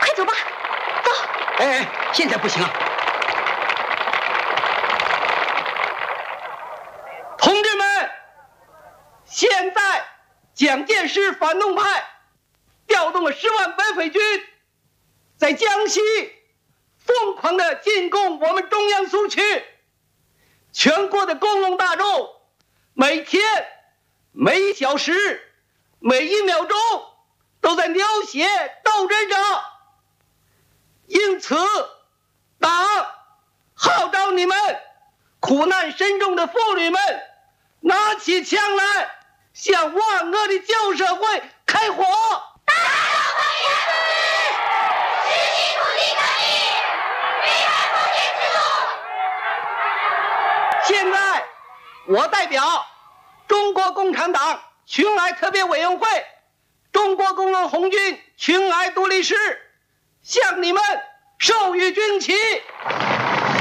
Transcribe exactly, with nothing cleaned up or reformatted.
快走吧，走。 哎哎，现在不行啊！同志们，现在蒋介石反动派调动了十万白匪军，在江西疯狂地进攻我们中央苏区。全国的公众大众每天、每一小时、每一秒钟都在流血斗争着。因此，党号召你们苦难深重的妇女们拿起枪来，向万恶的旧社会开火。 打倒工业革命，实行土地革命，危害封建制度。 现在，我代表中国共产党群癌特别委员会、中国工人红军群癌独立师，向你们授予军旗。